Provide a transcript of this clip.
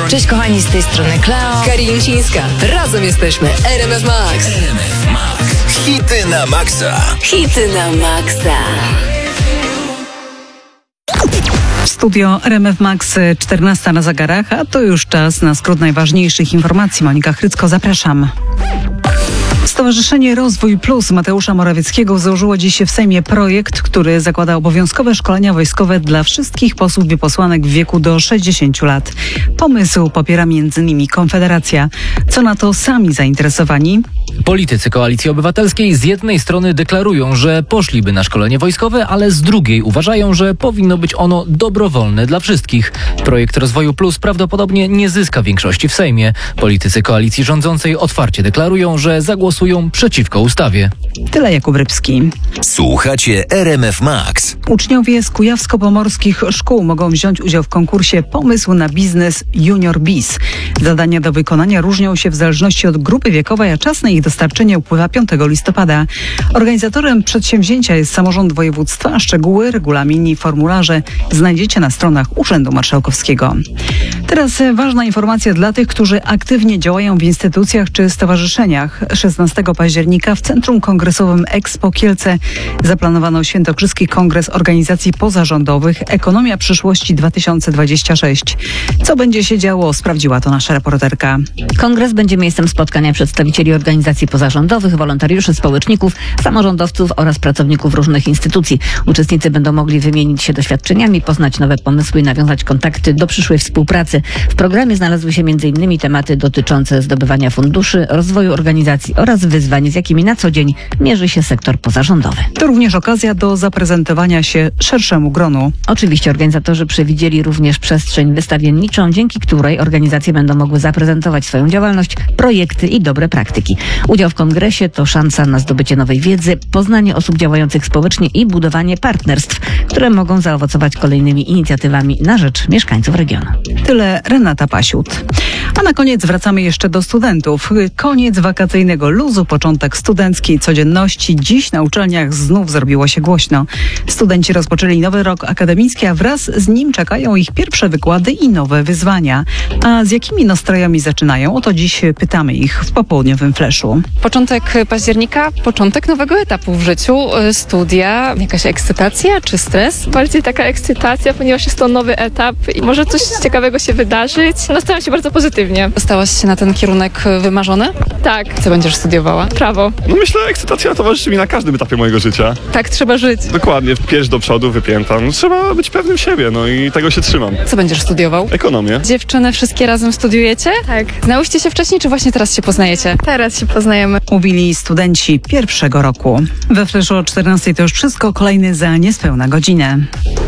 Cześć kochani, z tej strony Kleo, Karińcińska. Razem jesteśmy RMF Max. RMF Max. Hity na maksa. Hity na maksa. Studio RMF Max, 14 na zegarach, a to już czas na skrót najważniejszych informacji. Monika Chrycko, zapraszam. Stowarzyszenie Rozwój Plus Mateusza Morawieckiego założyło dziś w Sejmie projekt, który zakłada obowiązkowe szkolenia wojskowe dla wszystkich posłów i posłanek w wieku do 60 lat. Pomysł popiera m.in. Konfederacja. Co na to sami zainteresowani? Politycy Koalicji Obywatelskiej z jednej strony deklarują, że poszliby na szkolenie wojskowe, ale z drugiej uważają, że powinno być ono dobrowolne dla wszystkich. Projekt Rozwoju Plus prawdopodobnie nie zyska większości w Sejmie. Politycy koalicji rządzącej otwarcie deklarują, że zagłosują przeciwko ustawie. Tyle Jakub Rybski. Słuchacie RMF Max. Uczniowie z kujawsko-pomorskich szkół mogą wziąć udział w konkursie Pomysł na biznes Junior Biz. Zadania do wykonania różnią się w zależności od grupy wiekowej, a czas na ich dostarczenie upływa 5 listopada. Organizatorem przedsięwzięcia jest samorząd województwa, a szczegóły, regulamin i formularze znajdziecie na stronach Urzędu Marszałkowskiego. Teraz ważna informacja dla tych, którzy aktywnie działają w instytucjach czy stowarzyszeniach. 16 października w Centrum Kongresowym Expo Kielce zaplanowano Świętokrzyski Kongres Organizacji Pozarządowych Ekonomia Przyszłości 2026. Co będzie się działo, sprawdziła to nasza reporterka. Kongres będzie miejscem spotkania przedstawicieli organizacji pozarządowych, wolontariuszy, społeczników, samorządowców oraz pracowników różnych instytucji. Uczestnicy będą mogli wymienić się doświadczeniami, poznać nowe pomysły i nawiązać kontakty do przyszłej współpracy. W programie znalazły się m.in. tematy dotyczące zdobywania funduszy, rozwoju organizacji oraz wyzwań, z jakimi na co dzień mierzy się sektor pozarządowy. To również okazja do zaprezentowania się szerszemu gronu. Oczywiście organizatorzy przewidzieli również przestrzeń wystawienniczą, dzięki której organizacje będą mogły zaprezentować swoją działalność, projekty i dobre praktyki. Udział w kongresie to szansa na zdobycie nowej wiedzy, poznanie osób działających społecznie i budowanie partnerstw, które mogą zaowocować kolejnymi inicjatywami na rzecz mieszkańców regionu. Tyle Renata Pasiut. A na koniec wracamy jeszcze do studentów. Koniec wakacyjnego luzu, początek studenckiej codzienności. Dziś na uczelniach znów zrobiło się głośno. Studenci rozpoczęli nowy rok akademicki, a wraz z nim czekają ich pierwsze wykłady i nowe wyzwania. A z jakimi nastrojami zaczynają? O to dziś pytamy ich w popołudniowym fleszu. Początek października, początek nowego etapu w życiu, studia, jakaś ekscytacja czy stres? Bardziej taka ekscytacja, ponieważ jest to nowy etap i może coś ciekawego się wydarzyć. Nastawiam się bardzo pozytywnie. Dostałaś się na ten kierunek wymarzony? Tak, Co będziesz studiowała? prawo. No myślę, że ekscytacja towarzyszy mi na każdym etapie mojego życia. Tak trzeba żyć. Dokładnie, pierś do przodu, wypięta. No, trzeba być pewnym siebie, no i tego się trzymam. Co będziesz studiował? Ekonomię. Dziewczyny wszystkie razem studiujecie? Tak. Znałyście się wcześniej, czy właśnie teraz się poznajecie? Teraz się poznajemy. Mówili studenci pierwszego roku. We fleszu o 14 to już wszystko. Kolejny za niespełna godzinę.